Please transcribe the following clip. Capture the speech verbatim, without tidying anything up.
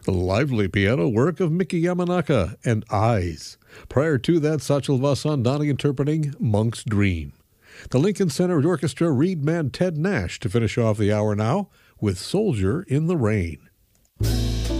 The lively piano work of Miki Yamanaka and Eyes. Prior to that, Satchel Vasandani interpreting Monk's Dream. The Lincoln Center Orchestra Reed man Ted Nash to finish off the hour now with Soldier in the Rain.